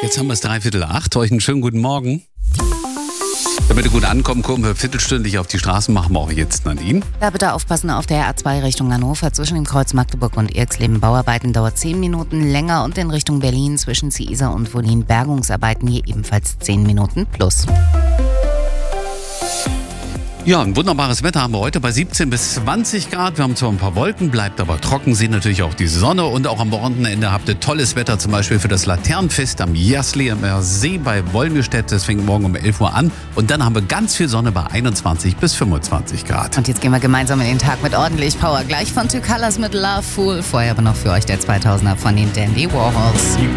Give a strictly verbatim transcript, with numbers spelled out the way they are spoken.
Jetzt haben wir es dreiviertel acht. Euch einen schönen guten Morgen. Damit ihr gut ankommen, kommen wir viertelstündlich auf die Straßen, machen wir auch jetzt, Nadine. Da bitte aufpassen, auf der A zwei Richtung Hannover zwischen dem Kreuz Magdeburg und Irxleben Bauarbeiten dauert zehn Minuten länger und in Richtung Berlin zwischen Ziesar und Wollin Bergungsarbeiten hier ebenfalls zehn Minuten plus. Ja, ein wunderbares Wetter haben wir heute bei siebzehn bis zwanzig Grad. Wir haben zwar ein paar Wolken, bleibt aber trocken, sehen natürlich auch die Sonne. Und auch am Wochenende habt ihr tolles Wetter, zum Beispiel für das Laternenfest am Jaslimer See bei Wolmirstedt. Das fängt morgen um elf Uhr an. Und dann haben wir ganz viel Sonne bei einundzwanzig bis fünfundzwanzig Grad. Und jetzt gehen wir gemeinsam in den Tag mit ordentlich Power. Gleich von Two Colors mit Love Fool. Vorher aber noch für euch der zweitausender von den Dandy Warhols.